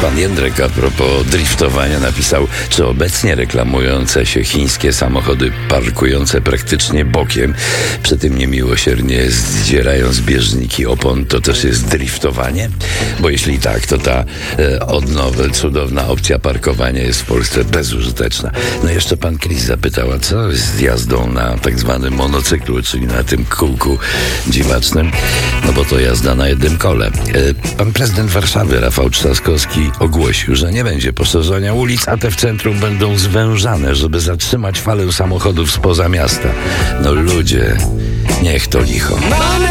Pan Jędrek a propos driftowania napisał, czy obecnie reklamujące się chińskie samochody parkujące praktycznie bokiem, przy tym niemiłosiernie zdzierają zbieżniki opon, to też jest driftowanie? Bo jeśli tak, to ta od nowa cudowna opcja parkowania jest w Polsce bezużyteczna. No jeszcze pan Chris zapytał, a co z jazdą na tak zwanym monocyklu, czyli na tym kółku dziwacznym? No bo to jazda na jednym kole. Pan prezydent Warszawy, Rafał Trzaskowski, ogłosił, że nie będzie poszerzania ulic, a te w centrum będą zwężane, żeby zatrzymać falę samochodów spoza miasta. No ludzie, niech to licho.